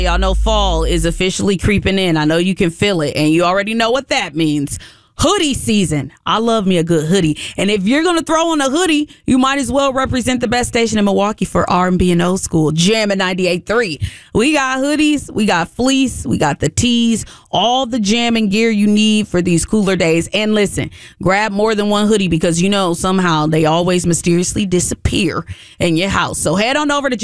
Y'all know fall is officially creeping in. I know you can feel it, and you already know what that means. Hoodie season. I love me a good hoodie. And if you're going to throw on a hoodie, you might as well represent the best station in Milwaukee for R&B and old school, Jam at 98.3. We got hoodies, we got fleece, we got the tees, all the jamming gear you need for these cooler days. And listen, grab more than one hoodie because you know somehow they always mysteriously disappear in your house. So head on over to